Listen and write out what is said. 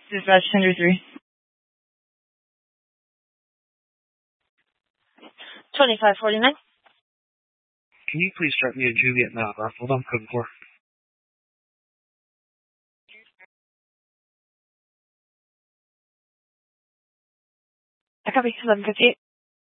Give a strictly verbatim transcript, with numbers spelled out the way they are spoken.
Dispatch Tender three. twenty-five forty-nine. Can you please start me a Juliet now? Hold on, code four. I copy eleven fifty-eight.